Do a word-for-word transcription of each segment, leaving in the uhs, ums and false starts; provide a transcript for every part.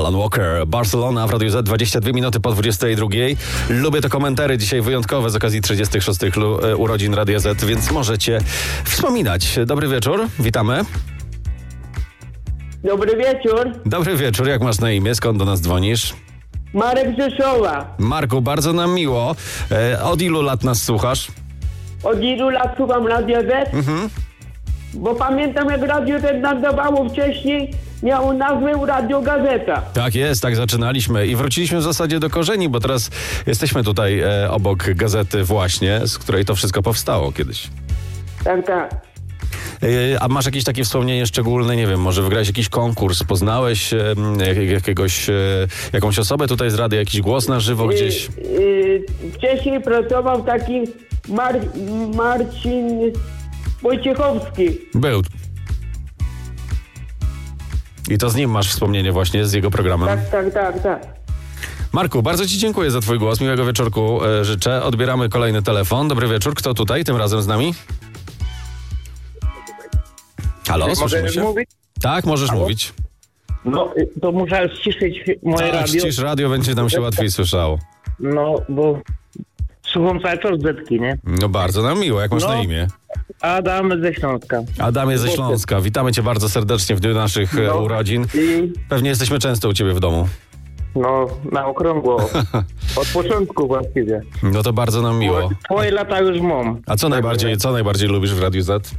Alan Walker, Barcelona w Radiu Z, dwadzieścia dwie minuty po dwudziestej drugiej. Lubię te komentary dzisiaj wyjątkowe z okazji trzydziestych szóstych urodzin Radia Z, więc możecie wspominać. Dobry wieczór, witamy. Dobry wieczór. Dobry wieczór, jak masz na imię? Skąd do nas dzwonisz? Marek z Rzeszowa. Marku, bardzo nam miło. E, od ilu lat nas słuchasz? Od ilu lat słucham Radio Z? Mhm. Bo pamiętam, jak Radio Z nadawało wcześniej, miało nazwę Radio Gazeta. Tak jest, tak zaczynaliśmy i wróciliśmy w zasadzie do korzeni, bo teraz jesteśmy tutaj e, obok gazety właśnie, z której to wszystko powstało kiedyś. Tak, tak. E, a masz jakieś takie wspomnienie szczególne, nie wiem, może wygrałeś jakiś konkurs, poznałeś e, jakiegoś, e, jakąś osobę tutaj z rady, jakiś głos na żywo gdzieś? Y, y, wcześniej pracował taki Mar- Marcin Wojciechowski. Był. I to z nim masz wspomnienie właśnie, z jego programem. Tak, tak, tak, tak. Marku, bardzo Ci dziękuję za Twój głos. Miłego wieczorku e, życzę. Odbieramy kolejny telefon. Dobry wieczór. Kto tutaj tym razem z nami? Halo, słyszymy Mogę się? mówić? Tak, możesz Halo? mówić. No, to muszę ściszyć moje Tak, radio. ścisz radio, będzie nam się łatwiej słyszało. No, bo słucham cały czas Zetki, nie? No bardzo nam miło. Jak masz No. na imię? Adam ze Śląska. Adamie ze Śląska. Witamy Cię bardzo serdecznie w dniu naszych e, No. urodzin. I Pewnie jesteśmy często u Ciebie w domu. no, na okrągło. Od początku właściwie. No to bardzo nam miło. Twoje lata już mam. A co najbardziej, co najbardziej lubisz w Radiu Z?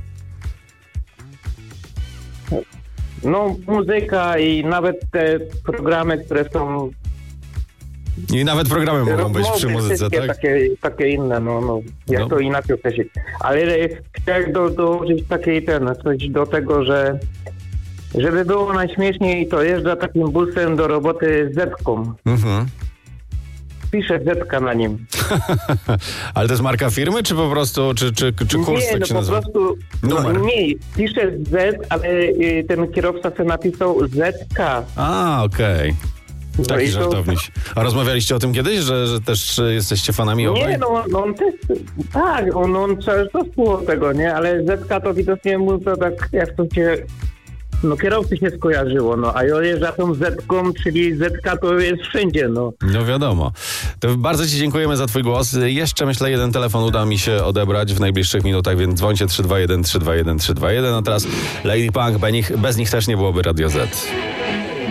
No, muzyka i nawet te programy, które są... I nawet programy mogą być rozmowy, przy muzyce, wszystkie tak? takie, takie inne, no, no. Jak No. to inaczej określić. Ale chciałem do, dołożyć takiej ten, coś do tego, że żeby było najśmieszniej, to jeżdża takim busem do roboty z Zetką. Mhm. Pisze Zetka na nim. Ale to jest marka firmy, czy po prostu, czy, czy, czy kurs nie, tak no się po nazywa? prostu, no, Numer. nie, pisze Z, ale y, ten kierowca sobie napisał Z K. A, okej. No Taki i to- żartowniś. A rozmawialiście o tym kiedyś, że, że też e, jesteście fanami obaj? Nie, no, no on też, tak, on, on cały czas było tego, nie, ale Z K to widocznie mu to tak, jak to się, no kierowcy się skojarzyło, no, a ja jeżdżę tą Z-ką, czyli Z K to jest wszędzie, no. No wiadomo. To bardzo Ci dziękujemy za Twój głos. Jeszcze myślę, jeden telefon uda mi się odebrać w najbliższych minutach, więc dzwońcie trzy dwa jeden, trzy dwa jeden, trzy dwa jeden. A teraz Lady Punk, bez nich, bez nich też nie byłoby Radio Z.